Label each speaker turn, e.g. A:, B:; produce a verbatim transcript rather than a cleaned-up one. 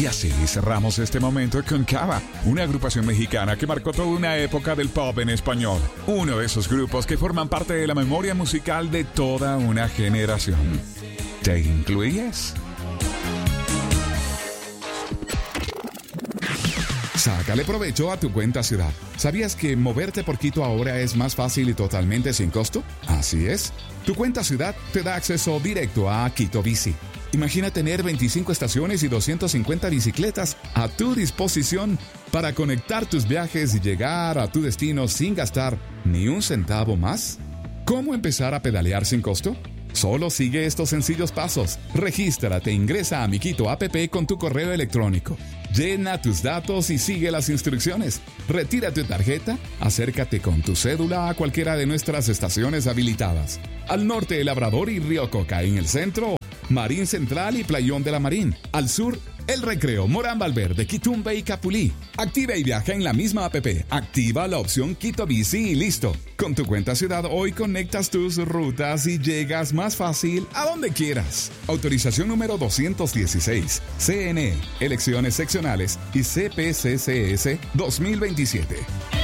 A: Y así cerramos este momento con Cava, una agrupación mexicana que marcó toda una época del pop en español. Uno de esos grupos que forman parte de la memoria musical de toda una generación. ¿Te incluyes? Sácale provecho a tu cuenta ciudad. ¿Sabías que moverte por Quito ahora es más fácil y totalmente sin costo? Así es. Tu cuenta ciudad te da acceso directo a Quito Bici. Imagina tener veinticinco estaciones y doscientas cincuenta bicicletas a tu disposición para conectar tus viajes y llegar a tu destino sin gastar ni un centavo más. ¿Cómo empezar a pedalear sin costo? Solo sigue estos sencillos pasos. Regístrate e ingresa a Mi Quito app con tu correo electrónico. Llena tus datos y sigue las instrucciones. Retira tu tarjeta, acércate con tu cédula a cualquiera de nuestras estaciones habilitadas. Al norte, El Labrador y Río Coca. En el centro, Marín Central y Playón de la Marín. Al sur, El Recreo, Morán Valverde, Quitumbe y Capulí. Activa y viaja en la misma app. Activa la opción Quito Bici y listo. Con tu cuenta ciudad hoy conectas tus rutas y llegas más fácil a donde quieras. Autorización número doscientos dieciséis. C N E, Elecciones Seccionales y C P C C S dos mil veintisiete.